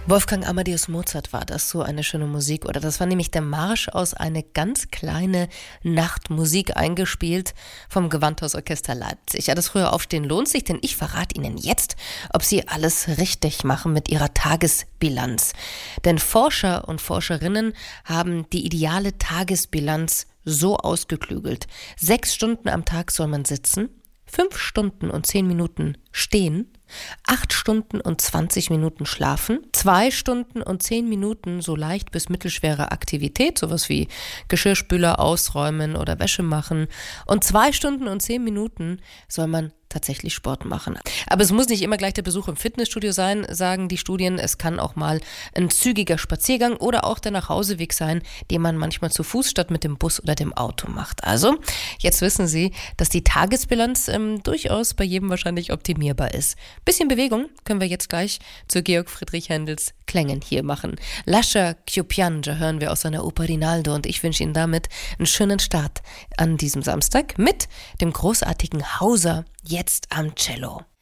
Wolfgang Amadeus Mozart war das, so eine schöne Musik. Oder das war nämlich der Marsch aus Eine ganz kleine Nachtmusik, eingespielt vom Gewandhausorchester Leipzig. Ja, das frühe Aufstehen lohnt sich, denn ich verrate Ihnen jetzt, ob Sie alles richtig machen mit Ihrer Tagesbilanz. Denn Forscher und Forscherinnen haben die ideale Tagesbilanz so ausgeklügelt. 6 Stunden am Tag soll man sitzen, 5 Stunden und 10 Minuten stehen, 8 Stunden und 20 Minuten schlafen, 2 Stunden und 10 Minuten so leicht bis mittelschwere Aktivität, sowas wie Geschirrspüler ausräumen oder Wäsche machen, und 2 Stunden und 10 Minuten soll man tatsächlich Sport machen. Aber es muss nicht immer gleich der Besuch im Fitnessstudio sein, sagen die Studien. Es kann auch mal ein zügiger Spaziergang oder auch der Nachhauseweg sein, den man manchmal zu Fuß statt mit dem Bus oder dem Auto macht. Also, jetzt wissen Sie, dass die Tagesbilanz durchaus bei jedem wahrscheinlich optimierbar ist. Bisschen Bewegung können wir jetzt gleich zu Georg Friedrich Händels Klängen hier machen. Lascia più piange hören wir aus seiner Oper Rinaldo, und ich wünsche Ihnen damit einen schönen Start an diesem Samstag mit dem großartigen Hauser jetzt am Cello.